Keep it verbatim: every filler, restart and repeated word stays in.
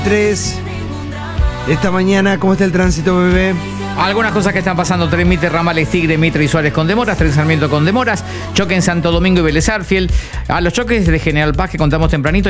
tres. Esta mañana, ¿cómo está el tránsito, bebé? Algunas cosas que están pasando: Tren Mitre, Ramales Tigre, Mitre y Suárez con demoras, Tren Sarmiento con demoras, choque en Santo Domingo y Vélez Arfiel. A los choques de General Paz que contamos tempranito